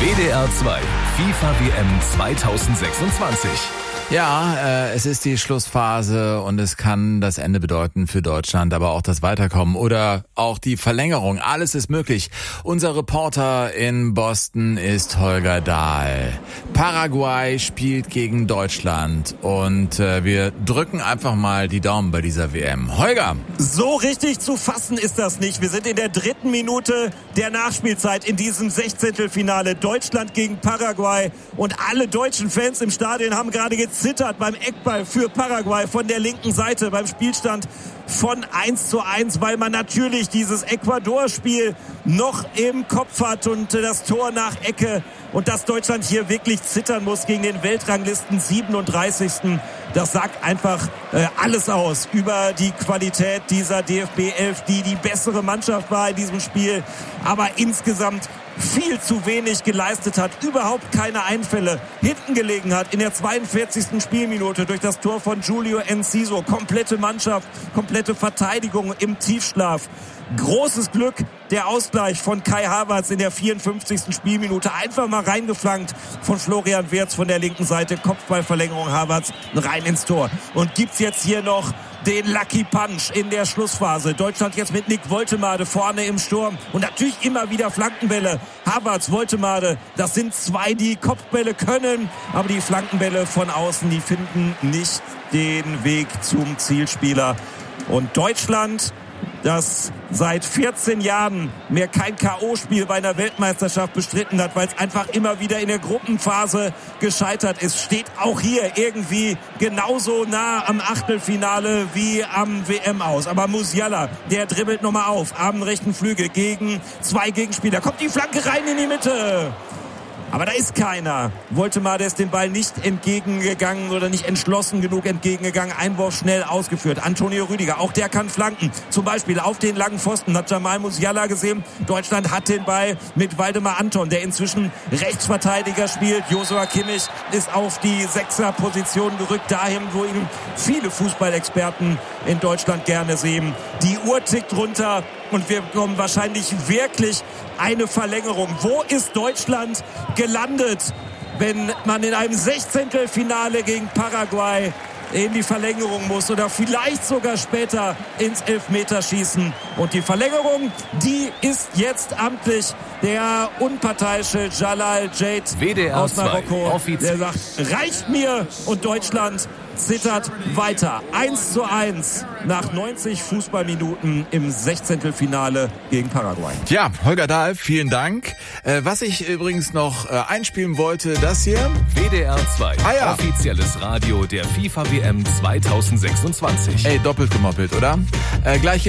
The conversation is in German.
WDR 2 FIFA WM 2026. Ja, es ist die Schlussphase und es kann das Ende bedeuten für Deutschland, aber auch das Weiterkommen oder auch die Verlängerung. Alles ist möglich. Unser Reporter in Boston ist Holger Dahl. Paraguay spielt gegen Deutschland und wir drücken einfach mal die Daumen bei dieser WM. Holger! So richtig zu fassen ist das nicht. Wir sind in der 3. Minute der Nachspielzeit in diesem 16. Deutschland gegen Paraguay und alle deutschen Fans im Stadion haben gerade gezittert beim Eckball für Paraguay von der linken Seite beim Spielstand von 1:1, weil man natürlich dieses Ecuador-Spiel noch im Kopf hat und das Tor nach Ecke und dass Deutschland hier wirklich zittern muss gegen den Weltranglisten 37. Das sagt einfach alles aus über die Qualität dieser DFB 11, die bessere Mannschaft war in diesem Spiel, aber insgesamt viel zu wenig geleistet hat, überhaupt keine Einfälle, hinten gelegen hat in der 42. Spielminute durch das Tor von Julio Enciso. Komplette Mannschaft, komplette Verteidigung im Tiefschlaf. Großes Glück, der Ausgleich von Kai Havertz in der 54. Spielminute. Einfach mal reingeflankt von Florian Wirtz von der linken Seite. Kopfballverlängerung Havertz rein ins Tor. Und gibt's jetzt hier noch den Lucky Punch in der Schlussphase. Deutschland jetzt mit Nick Woltemade vorne im Sturm. Und natürlich immer wieder Flankenbälle. Havertz, Woltemade, das sind zwei, die Kopfbälle können. Aber die Flankenbälle von außen, die finden nicht den Weg zum Zielspieler. Und Deutschland, das seit 14 Jahren mehr kein K.O.-Spiel bei einer Weltmeisterschaft bestritten hat, weil es einfach immer wieder in der Gruppenphase gescheitert ist, steht auch hier irgendwie genauso nah am Achtelfinale wie am WM aus. Aber Musiala, der dribbelt nochmal auf, am rechten Flügel gegen zwei Gegenspieler. Kommt die Flanke rein in die Mitte. Aber da ist keiner. Woltemade ist dem Ball nicht entgegengegangen oder nicht entschlossen genug entgegengegangen. Einwurf schnell ausgeführt. Antonio Rüdiger, auch der kann flanken. Zum Beispiel auf den langen Pfosten hat Jamal Musiala gesehen. Deutschland hat den Ball mit Waldemar Anton, der inzwischen Rechtsverteidiger spielt. Joshua Kimmich ist auf die Sechser-Position gerückt. Dahin, wo ihn viele Fußballexperten in Deutschland gerne sehen. Die Uhr tickt runter. Und wir bekommen wahrscheinlich wirklich eine Verlängerung. Wo ist Deutschland gelandet, wenn man in einem 16. Finale gegen Paraguay in die Verlängerung muss oder vielleicht sogar später ins Elfmeterschießen? Und die Verlängerung, die ist jetzt amtlich. Der unparteiische Jalal Jade WDR aus Marokko, 2, der sagt, reicht mir, und Deutschland zittert weiter. 1:1 nach 90 Fußballminuten im 16. Finale gegen Paraguay. Ja, Holger Dahl, vielen Dank. Was ich übrigens noch einspielen wollte, das hier. WDR 2, offizielles Radio der FIFA WM 2026. Ey, doppelt gemoppelt, oder? Gleich